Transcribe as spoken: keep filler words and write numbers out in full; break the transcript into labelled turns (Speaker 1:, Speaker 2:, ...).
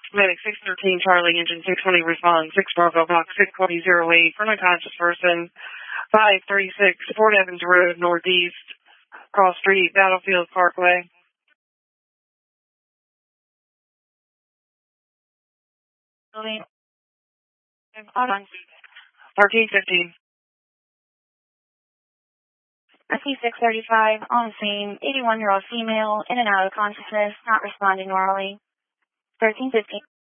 Speaker 1: Medic six thirteen Charlie, engine six twenty, respond six Bravo, box six twenty zero eight, from unconscious person, five thirty-six Fort Evans Road, Northeast, Cross Street, Battlefield Parkway. On thirteen fifteen.
Speaker 2: S C six thirty-five, on scene, eighty-one-year-old female, in and out of consciousness, not responding normally. thirteen fifteen.